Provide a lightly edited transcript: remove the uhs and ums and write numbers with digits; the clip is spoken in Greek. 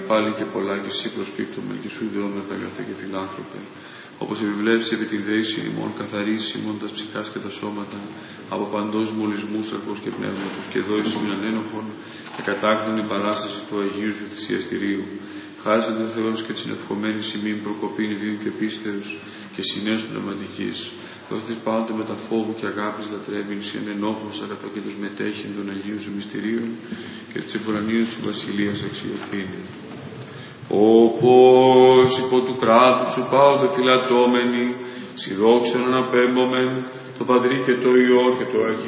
πάλι και πολλά και εσύ προσπίπτουμε και σου ιδεόμεθα αγαθέ και φιλάνθρωπε. Όπως επιβλέψεις επί τη δέηση ημών, καθαρίσει ημών τα ψυχάς και τα σώματα από παντός μολυσμούς, σαρκός και πνεύματος, και δώσεις μην ανένοχον και κατάκτην η παράσταση του Αγίου Σου θυσιαστηρίου. Χάζεται ο Θεός και της ενευχομένης ημίν προκοπήν βίου και πίστεως και συνέσου πνευματικής. Δώστης πάντοτε με τα φόβου και αγάπης λατρεύειν συ ενενόχος αγαθό και τους μετέχειν των Αγίων Σου μυστηρίων και της εμπορανίου Σου βασιλείας αξιοθήνη. Όπως υπό του κράτου Σου πάω φυλατώμενοι, σι δόξαν αναπέμπομεν, το Πατρί και το Υιό και το Αγίο